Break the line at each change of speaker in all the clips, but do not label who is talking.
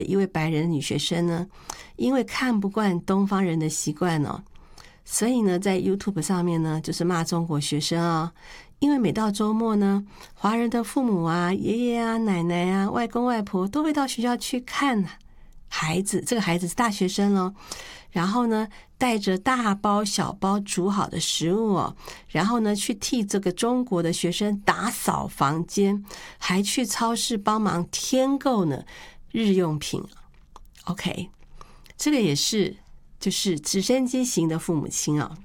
一位白人女学生呢，因为看不惯东方人的习惯哦，所以呢在 YouTube 上面呢就是骂中国学生啊。因为每到周末呢，华人的父母啊、爷爷啊、奶奶啊、外公外婆都会到学校去看孩子，这个孩子是大学生哦，然后呢带着大包小包煮好的食物哦，然后呢去替这个中国的学生打扫房间，还去超市帮忙添购呢日用品。 OK， 这个也是就是直升机型的父母亲啊。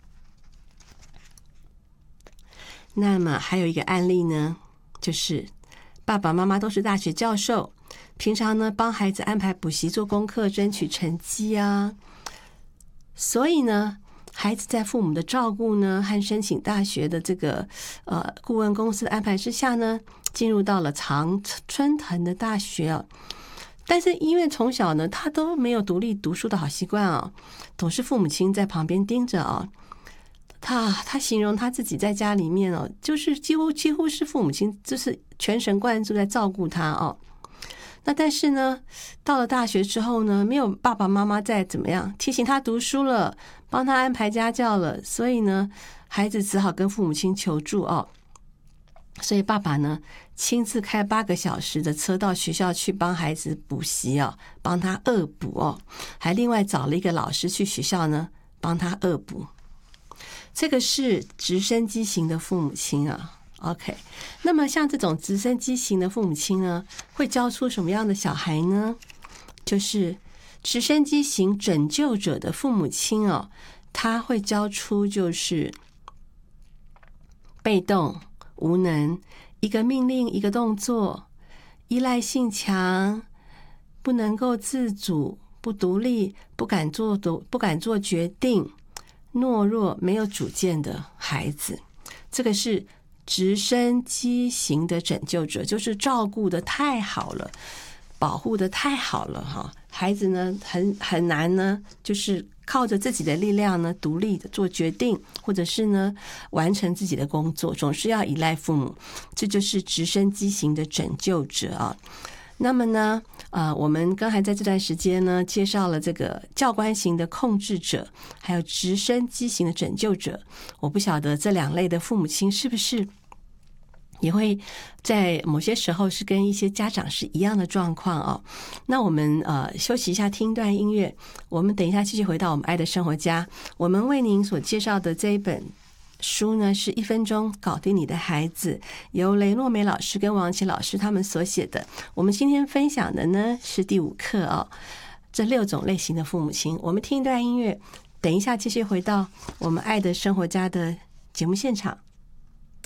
那么还有一个案例呢，就是爸爸妈妈都是大学教授，平常呢帮孩子安排补习做功课争取成绩啊，所以呢孩子在父母的照顾呢和申请大学的这个顾问公司的安排之下呢，进入到了常春藤的大学啊。但是因为从小呢他都没有独立读书的好习惯啊，总是父母亲在旁边盯着啊。他形容他自己在家里面哦，就是几乎是父母亲就是全神贯注在照顾他哦。那但是呢，到了大学之后呢，没有爸爸妈妈再怎么样提醒他读书了，帮他安排家教了，所以呢，孩子只好跟父母亲求助哦。所以爸爸呢，亲自开8个小时的车到学校去帮孩子补习哦，帮他恶补哦，还另外找了一个老师去学校呢，帮他恶补。这个是直升机型的父母亲啊。 OK， 那么像这种直升机型的父母亲呢，会教出什么样的小孩呢？就是直升机型拯救者的父母亲哦，他会教出就是被动无能，一个命令一个动作，依赖性强，不能够自主，不独立，不敢做决定，懦弱没有主见的孩子。这个是直升机型的拯救者，就是照顾的太好了，保护的太好了哈。孩子呢很难呢，就是靠着自己的力量呢独立的做决定，或者是呢完成自己的工作，总是要依赖父母。这就是直升机型的拯救者啊。那么呢我们刚才在这段时间呢介绍了这个教官型的控制者，还有直升机型的拯救者。我不晓得这2类的父母亲是不是也会在某些时候是跟一些家长是一样的状况哦。那我们休息一下，听段音乐，我们等一下继续回到我们爱的生活家。我们为您所介绍的这一本书呢是1分钟搞定你的孩子，由雷诺美老师跟王琦老师他们所写的。我们今天分享的呢是第5课哦，这6种类型的父母亲。我们听一段音乐，等一下继续回到我们爱的生活家的节目现场。